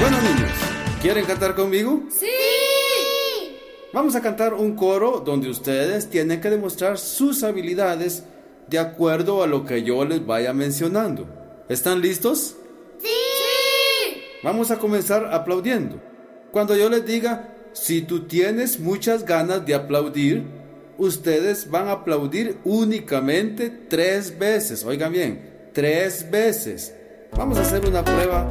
Bueno, niños, ¿quieren cantar conmigo? ¡Sí! Vamos a cantar un coro donde ustedes tienen que demostrar sus habilidades de acuerdo a lo que yo les vaya mencionando. ¿Están listos? ¡Sí! Vamos a comenzar aplaudiendo. Cuando yo les diga, si tú tienes muchas ganas de aplaudir, ustedes van a aplaudir únicamente 3 veces. Oigan bien, 3 veces. Vamos a hacer una prueba